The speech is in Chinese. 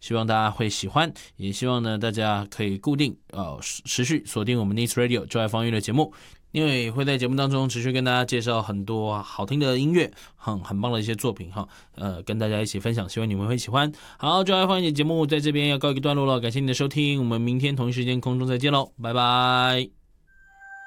希望大家会喜欢，也希望呢大家可以固定持续锁定我们 Needs Radio 就爱放音乐的节目。因为会在节目当中持续跟大家介绍很多好听的音乐，很棒的一些作品哈，跟大家一起分享，希望你们会喜欢。好，就爱放音乐节目在这边要告一个段落了，感谢你的收听，我们明天同一时间空中再见喽，拜拜。